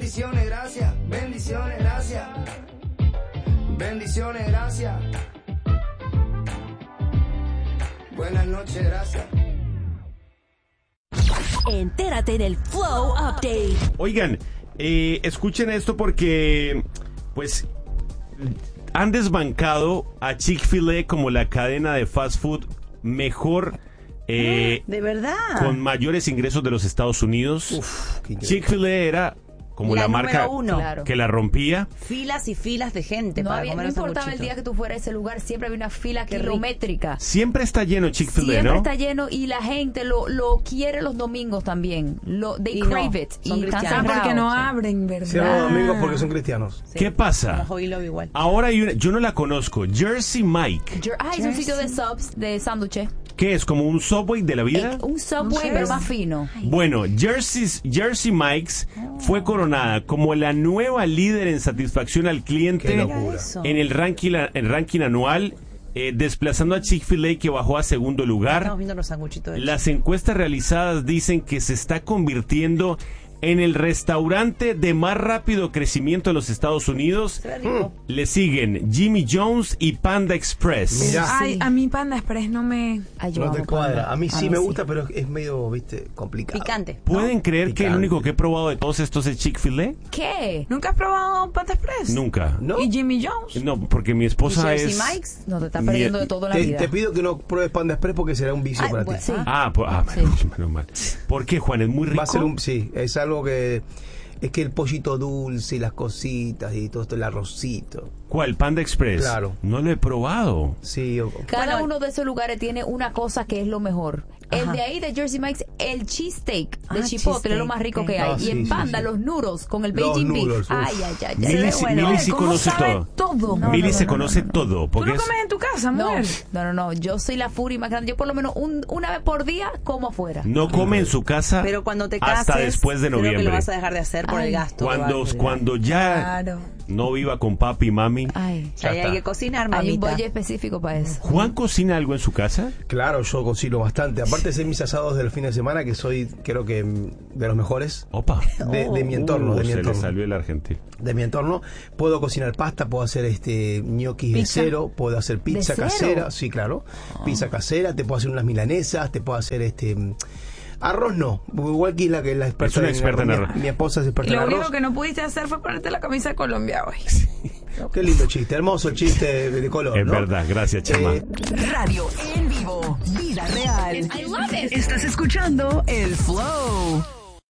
Bendiciones, gracias. Bendiciones, gracias. Bendiciones, gracias. Buenas noches, gracias. Entérate en el Flow Update. Oigan, escuchen esto porque, pues, han desbancado a Chick-fil-A como la cadena de fast food mejor, ¿de verdad? con mayores ingresos de los Estados Unidos. Uf, qué increíble. Chick-fil-A era como la marca número uno. Claro. que la rompía. Filas y filas de gente No, para había, comer no los importaba el sanguchitos. día que tú fueras a ese lugar, siempre había una fila kilométrica. Siempre está lleno Chick-fil-A, Siempre ¿no? está lleno y la gente lo quiere los domingos también. They Y no, crave it. son Y están cristianos. Porque no cerrados. abren, ¿verdad? Cierran los domingos porque son cristianos. Sí. ¿Qué pasa? Como Hobby Lobby igual. Ahora hay una, yo no la conozco, Jersey Mike. Es un sitio de subs, de sándwiches. ¿Qué es? ¿Como un Subway de la vida? Un Subway, sé. pero más fino. Bueno, Jersey Mike's fue coronada como la nueva líder en satisfacción al cliente Qué locura. Eso. en el ranking anual, desplazando a Chick-fil-A, que bajó a segundo lugar. Estamos viendo los sanguchitos de Las encuestas realizadas dicen que se está convirtiendo en el restaurante de más rápido crecimiento de los Estados Unidos. Se ve rico. Le siguen Jimmy John's y Panda Express. Mira. Ay, a mí Panda Express no me... Ay, yo No te amo cuadra. Panda. A mí sí me gusta, pero es medio, viste, complicado. Picante. ¿Pueden creer que el Picante. único que he probado de todos estos es Chick-fil-A? ¿Qué? ¿Nunca has probado Panda Express? Nunca. ¿No? ¿Y Jimmy Jones? No, porque mi ¿Y esposa Jersey es... Mike's? No, te estás perdiendo de todo en la vida. Te pido que no pruebes Panda Express porque será un vicio Ay, para bueno, ti. Sí. Menos mal. ¿Por qué, Juan? ¿Es muy rico? Va a ser sí, es algo que... Es que el pollito dulce y las cositas y todo esto, el arrocito. ¿Cuál? Panda Express. Claro. No lo he probado. Sí, yo... Cada Bueno, uno de esos lugares tiene una cosa que es lo mejor. El Ajá. de ahí de Jersey Mike's, el cheesesteak de Ah, Chipotle es lo más rico que hay. Ah, y sí, en sí, Panda, sí. los noodles con el Los Beijing beef. noodles, uf. Ay. Mili, bueno. Mili sí ¿Cómo conoce sabe todo. todo? Mili se no, conoce no. todo. ¿Tú Porque no comes en tu casa, mujer? No. Yo soy la furia más grande. Yo por lo menos una vez por día como afuera. no come en su casa Pero cuando te cases, hasta después de creo que noviembre. lo vas a dejar de hacer por Ay. el gasto. que va a tener. Cuando ya Claro. no viva con papi y mami. Ay. Ya hay está. que cocinar, Hay un mamita. bollo específico para eso. ¿Juan cocina algo en su casa? Claro, yo cocino bastante. Aparte de hacer mis asados de los fines de semana, que soy, creo que, de los mejores Opa. de mi entorno. De mi se le entorno. salió el argentino. De mi entorno. Puedo cocinar pasta, puedo hacer ñoquis de ¿Pizza? cero, puedo hacer pizza ¿De cero? casera. Sí, claro. Pizza casera, te puedo hacer unas milanesas, te puedo hacer arroz no. Igual que la experta, Es una experta en arroz. Mi esposa es Y experta en lo arroz. único que no pudiste hacer fue ponerte la camisa de Colombia hoy. Qué lindo chiste, hermoso chiste de color, Es ¿no? verdad, gracias, Chema. Radio en vivo. Vida real. Estás escuchando El Flow.